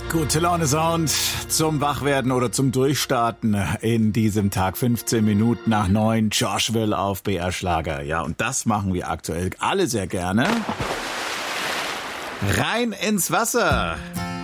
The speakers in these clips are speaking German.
Gute Laune Sound zum Wachwerden oder zum Durchstarten in diesem Tag. 15 Minuten nach 9, Joshville auf BR Schlager. Ja, und das machen wir aktuell alle sehr gerne. Rein ins Wasser.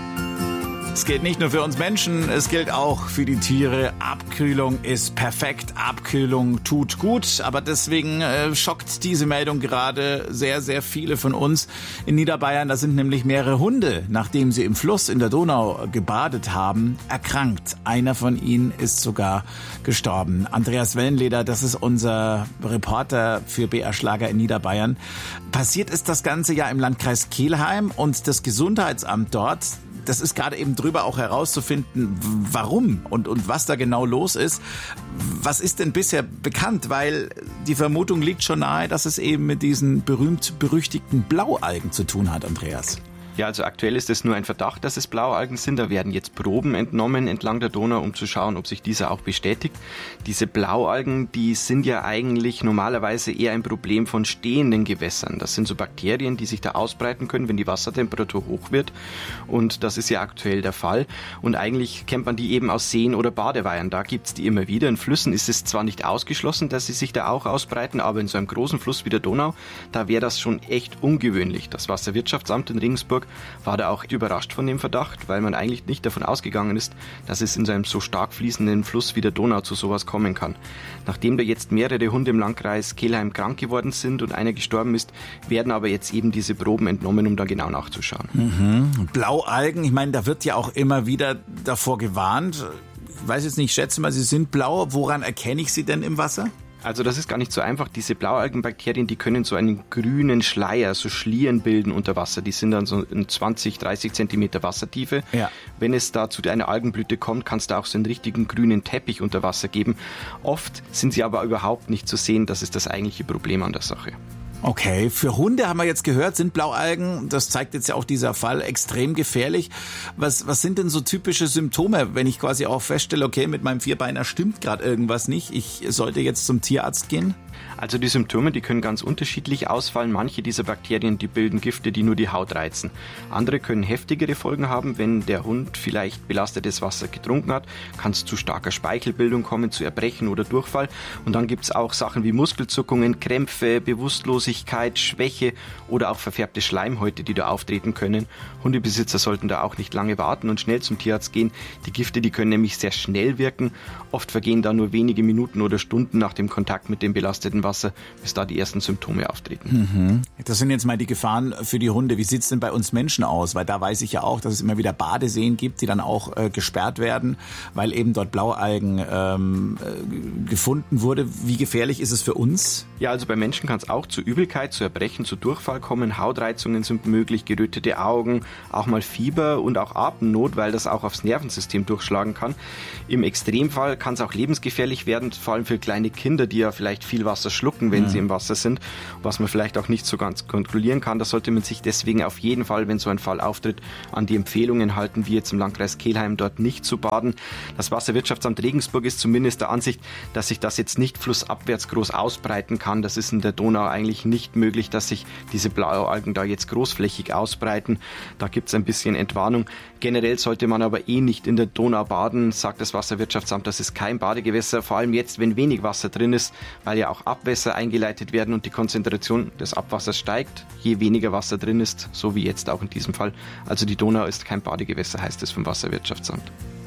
Es gilt nicht nur für uns Menschen, es gilt auch für die Tiere. Abkühlung ist perfekt, Abkühlung tut gut, aber deswegen schockt diese Meldung gerade sehr, sehr viele von uns in Niederbayern. Da sind nämlich mehrere Hunde, nachdem sie im Fluss in der Donau gebadet haben, erkrankt. Einer von ihnen ist sogar gestorben. Andreas Wellenleder, das ist unser Reporter für BR Schlager in Niederbayern. Passiert ist das Ganze ja im Landkreis Kelheim und das Gesundheitsamt dort, das ist gerade eben drüber auch herauszufinden, warum und was da genau los ist. Was ist denn bisher bekannt? Weil die Vermutung liegt schon nahe, dass es eben mit diesen berühmt-berüchtigten Blaualgen zu tun hat, Andreas. Ja, also aktuell ist es nur ein Verdacht, dass es Blaualgen sind. Da werden jetzt Proben entnommen entlang der Donau, um zu schauen, ob sich dieser auch bestätigt. Diese Blaualgen, die sind ja eigentlich normalerweise eher ein Problem von stehenden Gewässern. Das sind so Bakterien, die sich da ausbreiten können, wenn die Wassertemperatur hoch wird. Und das ist ja aktuell der Fall. Und eigentlich kennt man die eben aus Seen oder Badeweihern. Da gibt's die immer wieder. In Flüssen ist es zwar nicht ausgeschlossen, dass sie sich da auch ausbreiten, aber in so einem großen Fluss wie der Donau, da wäre das schon echt ungewöhnlich. Das Wasserwirtschaftsamt in Regensburg war da auch überrascht von dem Verdacht, weil man eigentlich nicht davon ausgegangen ist, dass es in so einem so stark fließenden Fluss wie der Donau zu sowas kommen kann. Nachdem da jetzt mehrere Hunde im Landkreis Kelheim krank geworden sind und einer gestorben ist, werden aber jetzt eben diese Proben entnommen, um da genau nachzuschauen. Blaualgen, ich meine, da wird ja auch immer wieder davor gewarnt. Ich weiß jetzt nicht, ich schätze mal, sie sind blau. Woran erkenne ich sie denn im Wasser? Also das ist gar nicht so einfach. Diese Blaualgenbakterien, die können so einen grünen Schleier, so Schlieren bilden unter Wasser. Die sind dann so in 20, 30 Zentimeter Wassertiefe. Ja. Wenn es da zu einer Algenblüte kommt, kann es da auch so einen richtigen grünen Teppich unter Wasser geben. Oft sind sie aber überhaupt nicht zu sehen. Das ist das eigentliche Problem an der Sache. Okay, für Hunde haben wir jetzt gehört, sind Blaualgen, das zeigt jetzt ja auch dieser Fall, extrem gefährlich. Was sind denn so typische Symptome, wenn ich quasi auch feststelle, okay, mit meinem Vierbeiner stimmt gerade irgendwas nicht, ich sollte jetzt zum Tierarzt gehen? Also die Symptome, die können ganz unterschiedlich ausfallen. Manche dieser Bakterien, die bilden Gifte, die nur die Haut reizen. Andere können heftigere Folgen haben. Wenn der Hund vielleicht belastetes Wasser getrunken hat, kann es zu starker Speichelbildung kommen, zu Erbrechen oder Durchfall. Und dann gibt es auch Sachen wie Muskelzuckungen, Krämpfe, Bewusstlosigkeit, Schwäche oder auch verfärbte Schleimhäute, die da auftreten können. Hundebesitzer sollten da auch nicht lange warten und schnell zum Tierarzt gehen. Die Gifte, die können nämlich sehr schnell wirken. Oft vergehen da nur wenige Minuten oder Stunden nach dem Kontakt mit dem belasteten Wasser, bis da die ersten Symptome auftreten. Das sind jetzt mal die Gefahren für die Hunde. Wie sieht's denn bei uns Menschen aus? Weil da weiß ich ja auch, dass es immer wieder Badeseen gibt, die dann auch gesperrt werden, weil eben dort Blaualgen gefunden wurde. Wie gefährlich ist es für uns? Ja, also bei Menschen kann es auch zu Übelkeit, zu Erbrechen, zu Durchfall kommen. Hautreizungen sind möglich, gerötete Augen, auch mal Fieber und auch Atemnot, weil das auch aufs Nervensystem durchschlagen kann. Im Extremfall kann es auch lebensgefährlich werden, vor allem für kleine Kinder, die ja vielleicht viel Wasser schlucken, wenn sie im Wasser sind, was man vielleicht auch nicht so ganz kontrollieren kann. Da sollte man sich deswegen auf jeden Fall, wenn so ein Fall auftritt, an die Empfehlungen halten, wie jetzt im Landkreis Kelheim, dort nicht zu baden. Das Wasserwirtschaftsamt Regensburg ist zumindest der Ansicht, dass sich das jetzt nicht flussabwärts groß ausbreiten kann. Das ist in der Donau eigentlich nicht möglich, dass sich diese Blaualgen da jetzt großflächig ausbreiten. Da gibt es ein bisschen Entwarnung. Generell sollte man aber nicht in der Donau baden, sagt das Wasserwirtschaftsamt. Das ist kein Badegewässer, vor allem jetzt, wenn wenig Wasser drin ist, weil ja auch Abwässer eingeleitet werden und die Konzentration des Abwassers steigt, je weniger Wasser drin ist, so wie jetzt auch in diesem Fall. Also die Donau ist kein Badegewässer, heißt es vom Wasserwirtschaftsamt.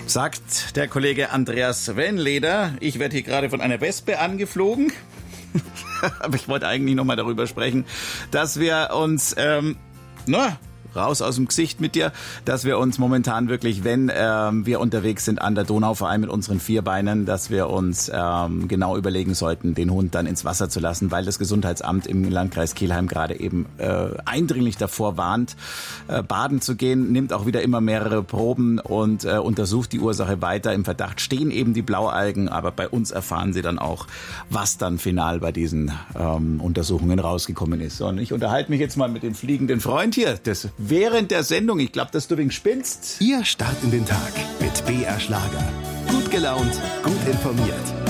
Sagt der Kollege Andreas Wellenleder. Ich werde hier gerade von einer Wespe angeflogen. Aber ich wollte eigentlich nochmal darüber sprechen, dass wir uns, raus aus dem Gesicht mit dir, dass wir uns momentan wirklich, wenn wir unterwegs sind an der Donau, vor allem mit unseren Vierbeinen, dass wir uns genau überlegen sollten, den Hund dann ins Wasser zu lassen, weil das Gesundheitsamt im Landkreis Kelheim gerade eben eindringlich davor warnt, baden zu gehen, nimmt auch wieder immer mehrere Proben und untersucht die Ursache weiter. Im Verdacht stehen eben die Blaualgen, aber bei uns erfahren sie dann auch, was dann final bei diesen Untersuchungen rausgekommen ist. Und ich unterhalte mich jetzt mal mit dem fliegenden Freund hier, das während der Sendung. Ich glaube, dass du wegen spinnst. Ihr Start in den Tag mit BR Schlager. Gut gelaunt, gut informiert.